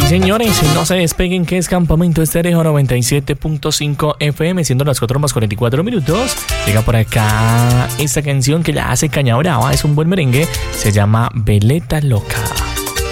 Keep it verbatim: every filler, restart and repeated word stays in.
señores, no se despeguen que es Campamento Estéreo noventa y siete punto cinco F M, siendo las cuatro más cuarenta y cuatro minutos. Llega por acá esta canción que la hace Caña Brava, es un buen merengue, se llama Veleta Loca.